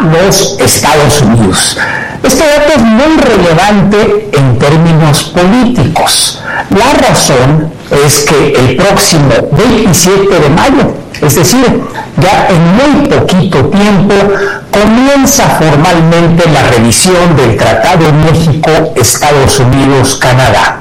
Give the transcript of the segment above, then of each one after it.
los Estados Unidos. Este dato es muy relevante en términos políticos. La razón es que el próximo 27 de mayo, es decir, ya en muy poquito tiempo, comienza formalmente la revisión del Tratado México-Estados Unidos-Canadá.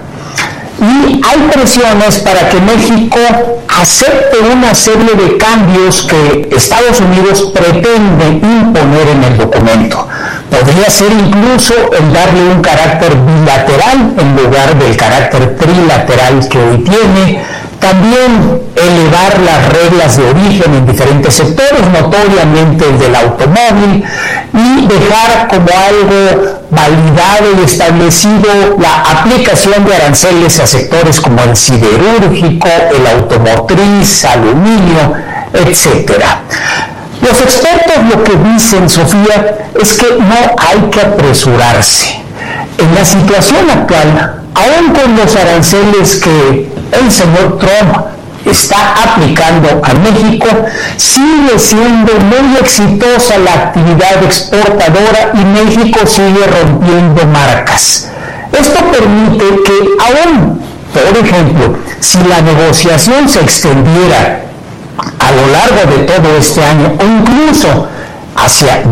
Y hay presiones para que México acepte una serie de cambios que Estados Unidos pretende imponer en el documento. Podría ser incluso el darle un carácter bilateral en lugar del carácter trilateral que hoy tiene. También elevar las reglas de origen en diferentes sectores, notoriamente el del automóvil, y dejar como algo validado y establecido la aplicación de aranceles a sectores como el siderúrgico, el automotriz, aluminio, etc. Los expertos lo que dicen, Sofía, es que no hay que apresurarse. En la situación actual, aún con los aranceles que el señor Trump está aplicando a México, sigue siendo muy exitosa la actividad exportadora y México sigue rompiendo marcas. Esto permite que aún, por ejemplo, si la negociación se extendiera a lo largo de todo este año o incluso hacia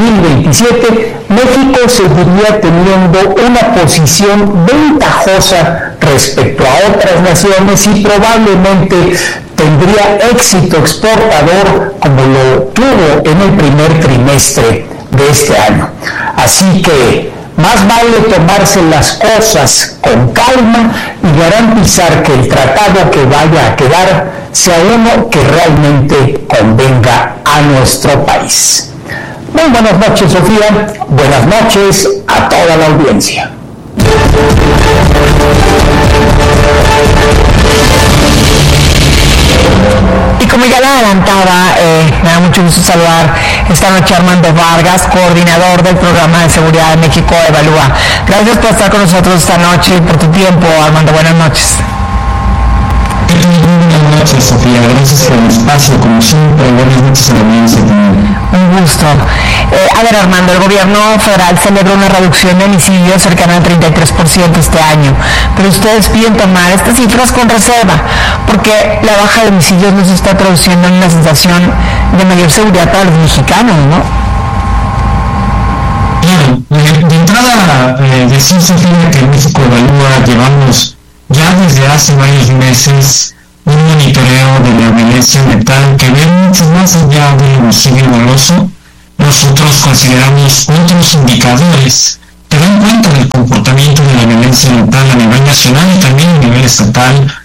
2027, México seguiría teniendo una posición ventajosa respecto a otras naciones y probablemente tendría éxito exportador como lo tuvo en el primer trimestre de este año. Así que más vale tomarse las cosas con calma y garantizar que el tratado que vaya a quedar sea uno que realmente convenga a nuestro país. Muy buenas noches, Sofía. Buenas noches a toda la audiencia. Y como ya lo adelantaba, me da mucho gusto saludar esta noche a Armando Vargas, coordinador del Programa de Seguridad de México Evalúa. Gracias por estar con nosotros esta noche y por tu tiempo, Armando. Buenas noches. Buenas noches, Sofía. Gracias por el espacio, como siempre. Buenas noches a la audiencia también. Un gusto. A ver, Armando, el gobierno federal celebra una reducción de homicidios cercana al 33% este año, pero ustedes piden tomar estas cifras con reserva, porque la baja de homicidios no se está traduciendo en una sensación de mayor seguridad para los mexicanos, ¿no? Claro, de entrada, decir, Sofía, que México Evalúa llevamos ya desde hace varios meses un monitoreo de la violencia mental que ve mucho más allá del homicidio doloso. Nosotros consideramos otros indicadores que dan cuenta del comportamiento de la violencia mental a nivel nacional y también a nivel estatal,